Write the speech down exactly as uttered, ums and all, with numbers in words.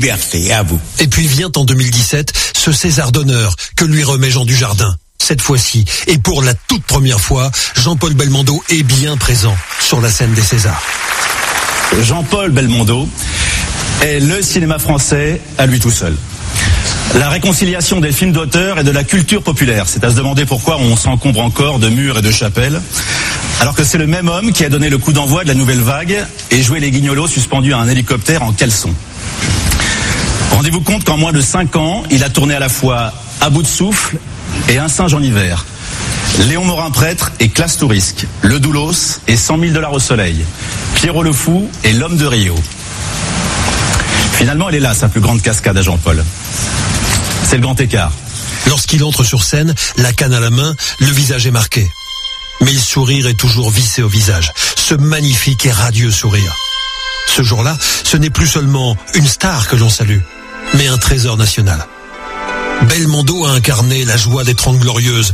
liberté, à vous. Et puis vient en deux mille dix-sept ce César d'honneur que lui remet Jean Dujardin. Cette fois-ci, et pour la toute première fois, Jean-Paul Belmondo est bien présent sur la scène des Césars. Jean-Paul Belmondo est le cinéma français à lui tout seul. La réconciliation des films d'auteur et de la culture populaire. C'est à se demander pourquoi on s'encombre encore de murs et de chapelles, alors que c'est le même homme qui a donné le coup d'envoi de la nouvelle vague et joué les guignolos suspendus à un hélicoptère en caleçon. Rendez-vous compte qu'en moins de cinq ans, il a tourné à la fois À bout de souffle et Un singe en hiver, Léon Morin prêtre et Classe Tourisque, Le Doulos et cent mille dollars au soleil, Pierrot le fou et L'homme de Rio. Finalement, elle est là, sa plus grande cascade à Jean-Paul. C'est le grand écart. Lorsqu'il entre sur scène, la canne à la main, le visage est marqué. Mais le sourire est toujours vissé au visage. Ce magnifique et radieux sourire. Ce jour-là, ce n'est plus seulement une star que l'on salue, mais un trésor national. Belmondo a incarné la joie des Trente Glorieuses